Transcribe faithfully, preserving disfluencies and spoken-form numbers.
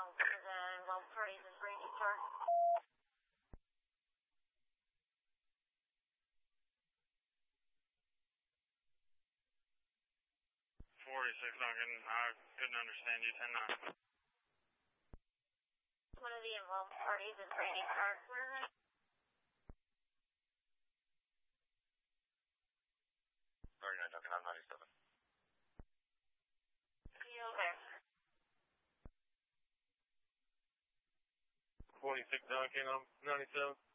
involved for the involved parties in Brady Park. forty-six Duncan, I couldn't understand you, ten nine. One of the involved parties in Brady Park. Where is it? thirty-nine Duncan, I'm ninety-seven. You there? forty-six Duncan, I'm ninety-seven.